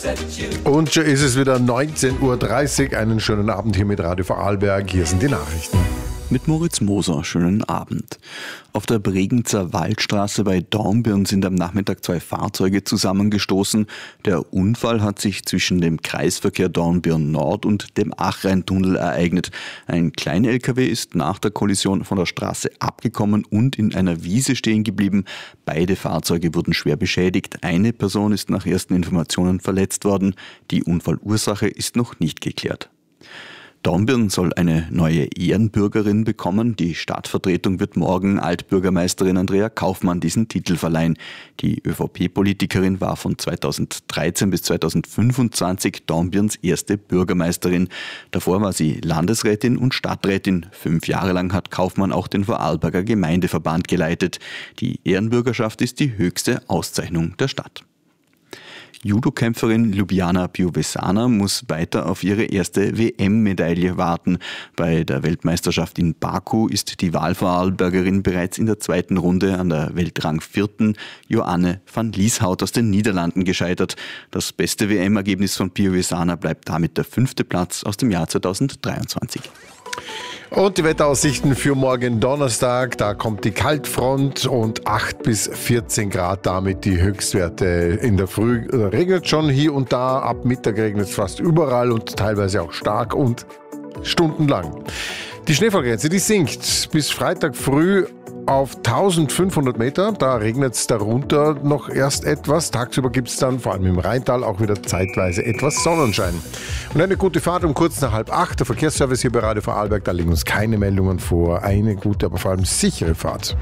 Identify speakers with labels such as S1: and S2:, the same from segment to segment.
S1: Und schon ist es wieder 19.30 Uhr. Einen schönen Abend hier mit Radio Vorarlberg. Hier sind die Nachrichten.
S2: Mit Moritz Moser, schönen Abend. Auf der Bregenzer Waldstraße bei Dornbirn sind am Nachmittag 2 Fahrzeuge zusammengestoßen. Der Unfall hat sich zwischen dem Kreisverkehr Dornbirn Nord und dem Achreintunnel ereignet. Ein Klein-LKW ist nach der Kollision von der Straße abgekommen und in einer Wiese stehen geblieben. Beide Fahrzeuge wurden schwer beschädigt. Eine Person ist nach ersten Informationen verletzt worden. Die Unfallursache ist noch nicht geklärt. Dornbirn soll eine neue Ehrenbürgerin bekommen. Die Stadtvertretung wird morgen Altbürgermeisterin Andrea Kaufmann diesen Titel verleihen. Die ÖVP-Politikerin war von 2013 bis 2025 Dornbirns erste Bürgermeisterin. Davor war sie Landesrätin und Stadträtin. 5 Jahre lang hat Kaufmann auch den Vorarlberger Gemeindeverband geleitet. Die Ehrenbürgerschaft ist die höchste Auszeichnung der Stadt. Judokämpferin Ljubljana Piovesana muss weiter auf ihre erste WM-Medaille warten. Bei der Weltmeisterschaft in Baku ist die Wahlvorarlbergerin bereits in der 2. Runde an der Weltrang 4. Joanne van Lieshout aus den Niederlanden gescheitert. Das beste WM-Ergebnis von Piovesana bleibt damit der 5. Platz aus dem Jahr 2023.
S1: Und die Wetteraussichten für morgen Donnerstag, da kommt die Kaltfront und 8 bis 14 Grad, damit die Höchstwerte in der Früh. Regnet schon hier und da, ab Mittag regnet es fast überall und teilweise auch stark und stundenlang. Die Schneefallgrenze, die sinkt bis Freitag früh auf 1500 Meter, da regnet es darunter noch erst etwas. Tagsüber gibt es dann vor allem im Rheintal auch wieder zeitweise etwas Sonnenschein. Und eine gute Fahrt um kurz nach 7:30. Der Verkehrsservice hier bei Radio Vorarlberg, da liegen uns keine Meldungen vor. Eine gute, aber vor allem sichere Fahrt.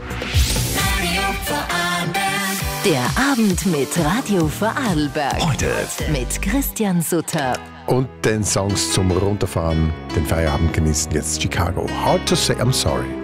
S3: Der Abend mit Radio Vorarlberg.
S4: Heute
S3: mit Christian Sutter.
S1: Und den Songs zum Runterfahren, den Feierabend genießen jetzt Chicago. Hard to say I'm sorry.